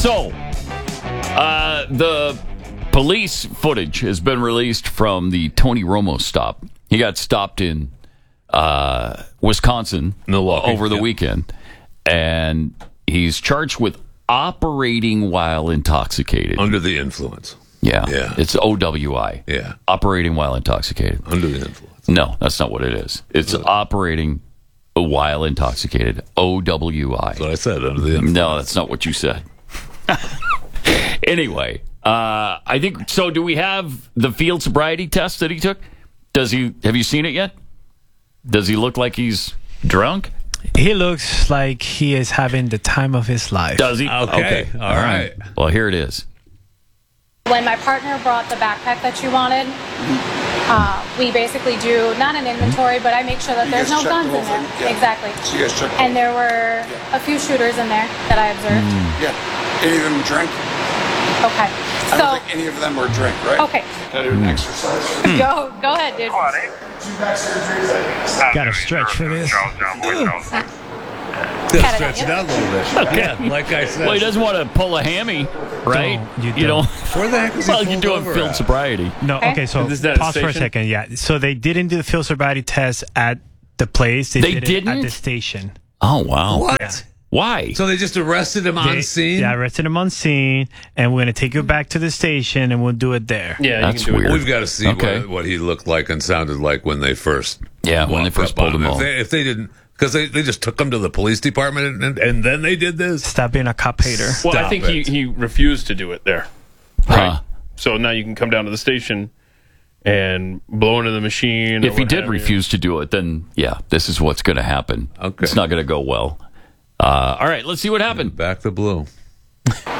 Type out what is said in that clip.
So, the police footage has been released from the Tony Romo stop. He got stopped in Wisconsin Milwaukee, over the weekend, and he's charged with operating while intoxicated. Under the influence. Yeah. Yeah. It's OWI. Yeah. Operating while intoxicated. Under the influence. No, that's not what it is. It's operating while intoxicated. OWI. That's what I said, under the influence. No, that's not what you said. Anyway, I think so. Do we have the field sobriety test that he took? Have you seen it yet? Does he look like he's drunk? He looks like he is having the time of his life. Does he? Okay. All right. Well, here it is. When my partner brought the backpack that you wanted, we basically do not an inventory, but I make sure that there's no guns in there. Yeah. Exactly. So you guys checked And there were a few shooters in there that I observed. Yeah. Any of them drink? Okay. I don't So, think any of them were drink, right? okay. Can I do an exercise? Go ahead, dude. Got to stretch for this. Yeah, stretch it out a little bit. Yeah, like I said. Well, he doesn't want to pull a hammy, right? You don't. Where the heck is he Well, you're pulled doing over field at? sobriety. No, okay, so Is that a pause for a station? second. Yeah, so they didn't do the field sobriety test at the place. They did it didn't? at the station. Oh, wow. What? Yeah. Why? So they just arrested him on scene? Yeah, arrested him on scene, and we're going to take you back to the station, and we'll do it there. Yeah, That's you can do weird. We've got to see Okay. what he looked like and sounded like when they first Yeah, when they walked first up on pulled him If over. they didn't, because they just took him to the police department and then they did this? Stop being a cop hater. Well, I Stop think it. he refused to do it there. Huh. So now you can come down to the station and blow into the machine. If he did refuse to do it, then, yeah, this is what's going to happen. Okay. It's not going to go well. All right, let's see what happened. Back the blue.